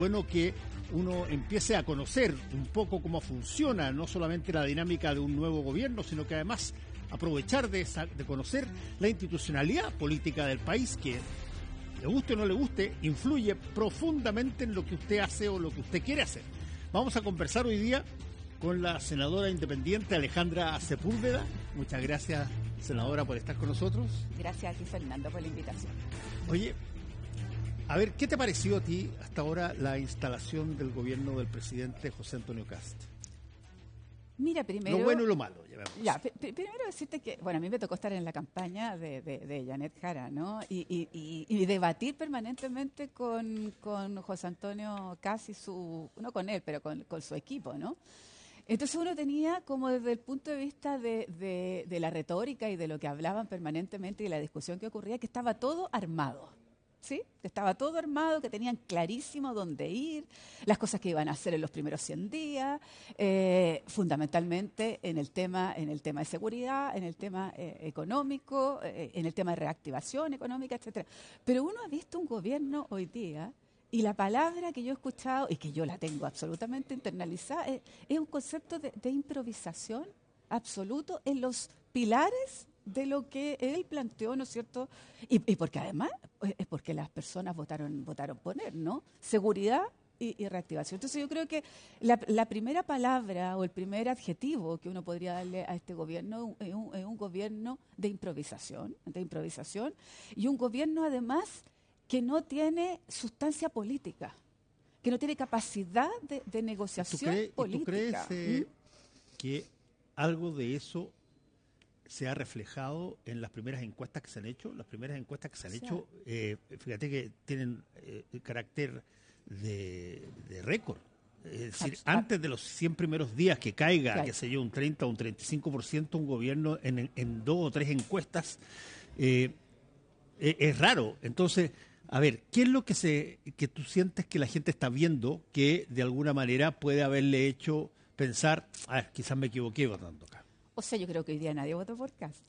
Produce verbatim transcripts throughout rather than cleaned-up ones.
Bueno que uno empiece a conocer un poco cómo funciona no solamente la dinámica de un nuevo gobierno, sino que además aprovechar de, esa, de conocer la institucionalidad política del país, que le guste o no le guste, influye profundamente en lo que usted hace o lo que usted quiere hacer. Vamos a conversar hoy día con la senadora independiente Alejandra Sepúlveda. Muchas gracias, senadora, por estar con nosotros. Gracias a ti, Fernando, por la invitación. Oye, a ver, ¿qué te pareció a ti hasta ahora la instalación del gobierno del presidente José Antonio Kast? Mira, primero... Lo bueno y lo malo. Ya, p- primero decirte que, bueno, a mí me tocó estar en la campaña de, de, de Janet Jara, ¿no? Y, y, y, y debatir permanentemente con, con José Antonio Kast y su... no con él, pero con, con su equipo, ¿no? Entonces uno tenía como desde el punto de vista de, de, de la retórica y de lo que hablaban permanentemente y de la discusión que ocurría, que estaba todo armado. ¿Sí? Que estaba todo armado, que tenían clarísimo dónde ir, las cosas que iban a hacer en los primeros cien días, eh, fundamentalmente en el tema, en el tema de seguridad, en el tema eh, económico, eh, en el tema de reactivación económica, etcétera. Pero uno ha visto un gobierno hoy día, y la palabra que yo he escuchado, y que yo la tengo absolutamente internalizada, es, es un concepto de, de improvisación absoluto en los pilares de lo que él planteó, ¿no es cierto? Y, y porque además es porque las personas votaron votaron por él, ¿no? Seguridad y, y reactivación. Entonces yo creo que la, la primera palabra o el primer adjetivo que uno podría darle a este gobierno es un, es un gobierno de improvisación, de improvisación, y un gobierno además que no tiene sustancia política, que no tiene capacidad de, de negociación ¿Tú crees, política. ¿Tú crees eh, ¿Mm? que algo de eso se ha reflejado en las primeras encuestas que se han hecho? Las primeras encuestas que se han O sea, hecho, eh, fíjate que tienen eh, carácter de, de récord. Es decir, Abs- antes de los cien primeros días que caiga, Claro. qué sé yo, un treinta o un treinta y cinco por ciento un gobierno en, en dos o tres encuestas, eh, eh, es raro. Entonces, a ver, ¿qué es lo que se que tú sientes que la gente está viendo que de alguna manera puede haberle hecho pensar, a ver, quizás me equivoqué votando acá? O sea, yo creo que hoy día nadie votó por Kast.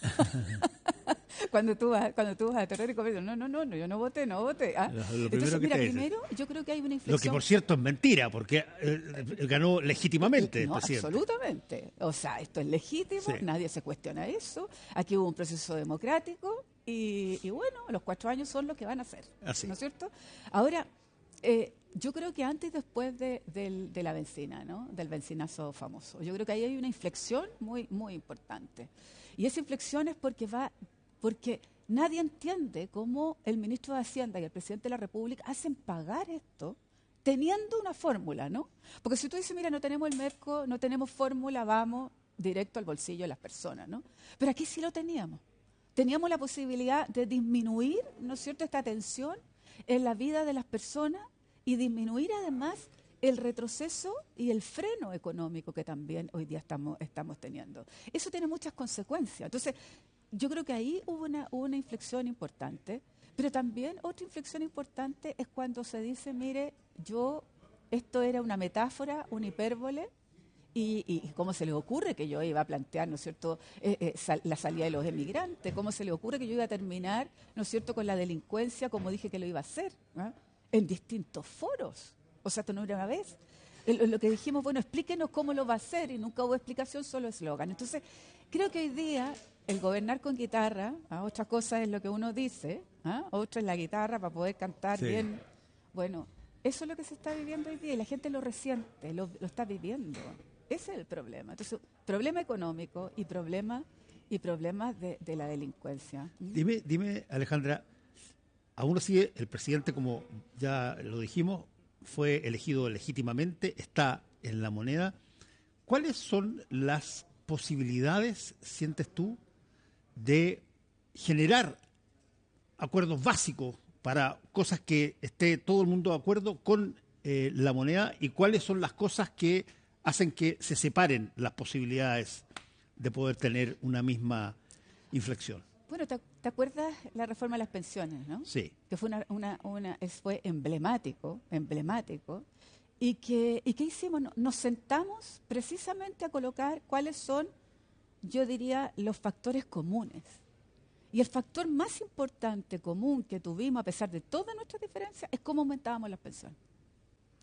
cuando tú vas, cuando tú vas a terror y comer, no, no, no, no, yo no voté, no voté. ¿Ah? Lo- lo primero Entonces, que mira, te dicen. primero, yo creo que hay una Lo inflexión. que por cierto es mentira, porque eh, ganó legítimamente el No, presidente. absolutamente. O sea, esto es legítimo, Sí. nadie se cuestiona eso. Aquí hubo un proceso democrático y, y bueno, los cuatro años son lo que van a hacer. Así. ¿No es cierto? Ahora, eh, yo creo que antes y después de, del- de la benzina, ¿no? Del benzinazo famoso, yo creo que ahí hay una inflexión muy, muy importante. Y esa inflexión es porque va, porque nadie entiende cómo el ministro de Hacienda y el presidente de la República hacen pagar esto teniendo una fórmula, ¿no? Porque si tú dices, mira, no tenemos el Merco, no tenemos fórmula, vamos directo al bolsillo de las personas, ¿no? Pero aquí sí lo teníamos. Teníamos la posibilidad de disminuir, ¿no es cierto?, esta tensión en la vida de las personas y disminuir además el retroceso y el freno económico que también hoy día estamos, estamos teniendo. Eso tiene muchas consecuencias. Entonces, yo creo que ahí hubo una, hubo una inflexión importante, pero también otra inflexión importante es cuando se dice, mire, yo, esto era una metáfora, una hipérbole, y, y, y cómo se les ocurre que yo iba a plantear, ¿no es cierto?, eh, eh, sal, la salida de los emigrantes, cómo se les ocurre que yo iba a terminar, ¿no es cierto?, con la delincuencia como dije que lo iba a hacer, ¿ah? En distintos foros. O sea, esto no era una vez. El- Lo que dijimos, bueno, explíquenos cómo lo va a hacer, y nunca hubo explicación, solo eslogan. Entonces, creo que hoy día el gobernar con guitarra, ¿ah? Otra cosa es lo que uno dice, ¿ah? Otra es la guitarra para poder cantar Sí. bien. Bueno, eso es lo que se está viviendo hoy día y la gente lo resiente, lo, lo está viviendo. Ese es el problema. Entonces, problema económico y problema y problemas de, de la delincuencia. ¿Mm? Dime, dime, Alejandra, aún así el presidente, como ya lo dijimos, fue elegido legítimamente, está en la moneda. ¿Cuáles son las posibilidades, sientes tú, de generar acuerdos básicos para cosas que esté todo el mundo de acuerdo con eh, la moneda, y cuáles son las cosas que hacen que se separen las posibilidades de poder tener una misma inflexión? Bueno, ¿te, te acuerdas la reforma de las pensiones, no? Sí. Que fue una, una, una es- fue emblemático, emblemático. Y que, ¿y qué hicimos? No- Nos sentamos precisamente a colocar cuáles son, yo diría, los factores comunes. Y el factor más importante común que tuvimos, a pesar de todas nuestras diferencias, es cómo aumentábamos las pensiones.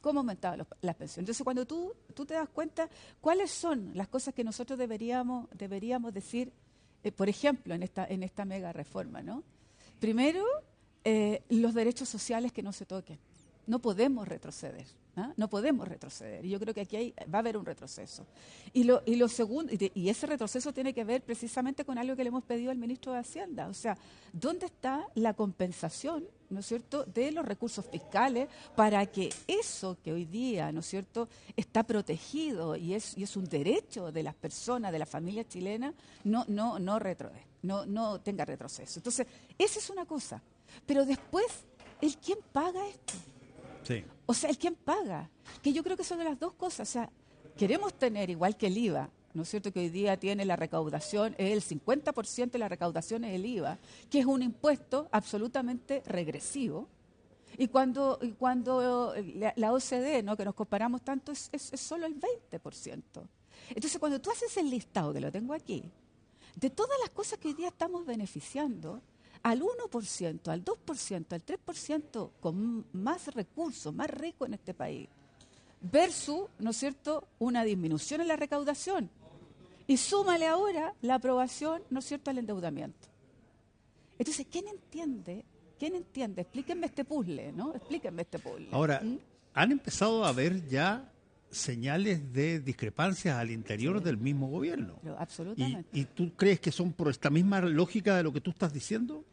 cómo aumentaban los- las pensiones. Entonces, cuando tú, tú te das cuenta cuáles son las cosas que nosotros deberíamos, deberíamos decir, eh, por ejemplo, en esta, en esta mega reforma, ¿no? Primero, eh, los derechos sociales que no se toquen. No podemos retroceder. ¿ah? No podemos retroceder. Y yo creo que aquí hay- va a haber un retroceso. Y lo, y lo segundo, y, de- y ese retroceso tiene que ver precisamente con algo que le hemos pedido al ministro de Hacienda. O sea, ¿dónde está la compensación, ¿no es cierto?, de los recursos fiscales para que eso que hoy día, ¿no es cierto?, está protegido y es, y es un derecho de las personas, de la familia chilena, no, no, no, retro, no, no tenga retroceso? Entonces, esa es una cosa. Pero después, ¿el quién paga esto? Sí. O sea, ¿el quién paga? Que yo creo que son de las dos cosas. O sea, queremos tener, igual que el I V A, ¿no es cierto?, que hoy día tiene la recaudación, el cincuenta por ciento de la recaudación es el I V A, que es un impuesto absolutamente regresivo. Y cuando, y cuando la, la O C D, ¿no?, que nos comparamos tanto, es, es, es solo el veinte por ciento. Entonces, cuando tú haces el listado, que lo tengo aquí, de todas las cosas que hoy día estamos beneficiando, al uno por ciento, al dos por ciento, al tres por ciento con más recursos, más rico en este país, versus, ¿no es cierto?, una disminución en la recaudación. Y súmale ahora la aprobación, ¿no es cierto?, al endeudamiento. Entonces, ¿quién entiende? ¿Quién entiende? Explíquenme este puzzle, ¿no? Explíquenme este puzzle. Ahora, ¿Mm? han empezado a haber ya señales de discrepancias al interior Sí. del mismo gobierno. Pero ¿Y, absolutamente. ¿Y tú crees que son por esta misma lógica de lo que tú estás diciendo?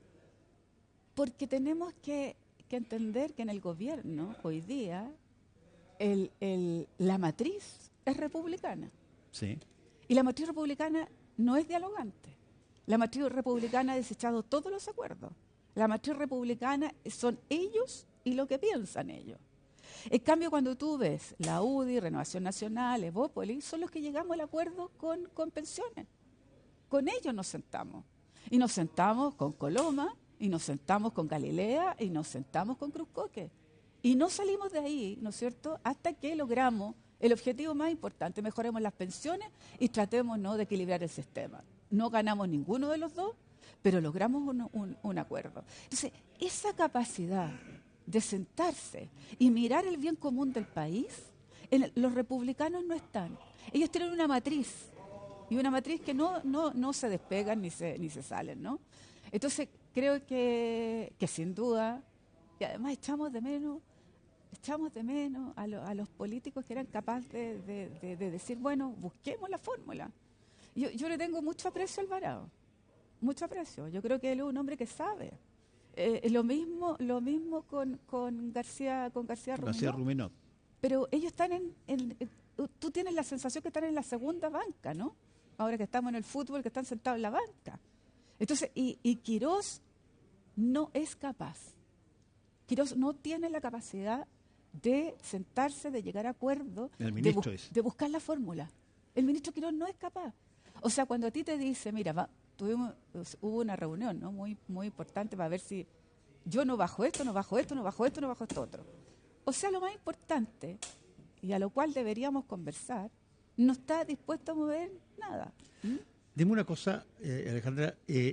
Porque tenemos que, que entender que en el gobierno, hoy día, el, el, la matriz es republicana. Sí. Y la matriz republicana no es dialogante. La matriz republicana ha desechado todos los acuerdos. La matriz republicana son ellos y lo que piensan ellos. En cambio, cuando tú ves la U D I, Renovación Nacional, Evópolis, son los que llegamos al acuerdo con, con pensiones. Con ellos nos sentamos. Y nos sentamos con Coloma, y nos sentamos con Galilea, y nos sentamos con Cruz Coque. Y no salimos de ahí, ¿no es cierto?, hasta que logramos el objetivo más importante: mejoremos las pensiones y tratemos, ¿no?, de equilibrar el sistema. No ganamos ninguno de los dos, pero logramos un, un, un acuerdo. Entonces, esa capacidad de sentarse y mirar el bien común del país, en, los republicanos no están. Ellos tienen una matriz, y una matriz que no, no, no se despegan ni se, ni se salen, ¿no? Entonces, creo que, que sin duda, y además echamos de menos, echamos de menos a, lo, a los políticos que eran capaces de, de, de, de decir, bueno, busquemos la fórmula. Yo, yo le tengo mucho aprecio al Alvarado, mucho aprecio. Yo creo que él es un hombre que sabe. Eh, lo mismo, lo mismo con, con García, con García García Ruminot. Ruminot. Pero ellos están en, en, en, tú tienes la sensación que están en la segunda banca, ¿no? Ahora que estamos en el fútbol, que están sentados en la banca. Entonces, y, y Quirós no es capaz. Quirós no tiene la capacidad de sentarse, de llegar a acuerdo, El de, ministro bu es. de buscar la fórmula. El ministro Quirós no es capaz. O sea, cuando a ti te dice, mira, va, tuvimos, hubo una reunión, ¿no?, muy, muy importante para ver si yo no bajo esto, no bajo esto, no bajo esto, no bajo esto otro. O sea, lo más importante, y a lo cual deberíamos conversar, no está dispuesto a mover nada. ¿Mm? Dime una cosa, eh, Alejandra. Eh,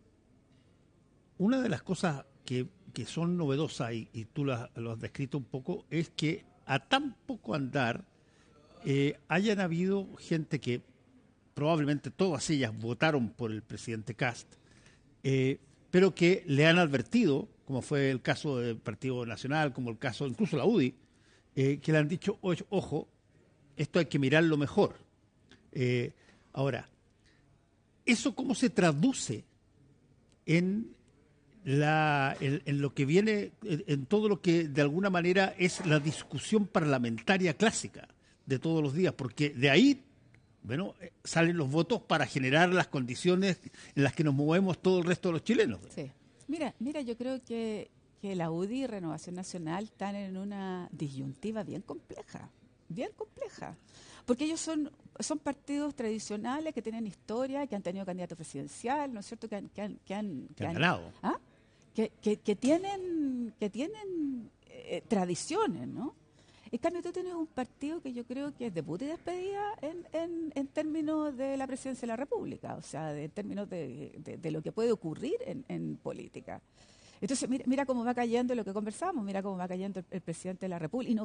una de las cosas que, que son novedosas, y, y tú la- lo has descrito un poco, es que a tan poco andar eh, hayan habido gente que probablemente todas ellas votaron por el presidente Kast, eh, pero que le han advertido, como fue el caso del Partido Nacional, como el caso incluso la U D I, eh, que le han dicho, "Oye, ojo, esto hay que mirarlo mejor". Eh, ahora, ¿eso cómo se traduce en, la, en, en lo que viene, en, en todo lo que de alguna manera es la discusión parlamentaria clásica de todos los días? Porque de ahí, bueno, eh, salen los votos para generar las condiciones en las que nos movemos todo el resto de los chilenos. Sí. Mira, mira, yo creo que, que la U D I y Renovación Nacional están en una disyuntiva bien compleja, bien compleja. Porque ellos son, son partidos tradicionales que tienen historia, que han tenido candidato presidencial, ¿no es cierto?, que han, que han, que han, Que han ganado. ¿ah? que, que, que tienen, que tienen eh, tradiciones, ¿no? En cambio, tú tienes un partido que yo creo que es debut y despedida en, en, en términos de la presidencia de la República, o sea, de, en términos de, de, de lo que puede ocurrir en, en política. Entonces, mira, mira cómo va cayendo lo que conversamos, mira cómo va cayendo el, el presidente de la República. Y no